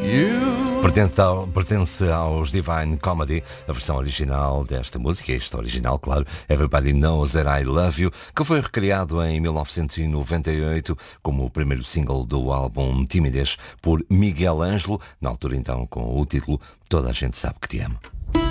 Pertence aos Divine Comedy, a versão original desta música, este original, claro, Everybody Knows That I Love You, que foi recriado em 1998 como o primeiro single do álbum Timidez por Miguel Ângelo, na altura então com o título Toda a Gente Sabe Que Te Amo.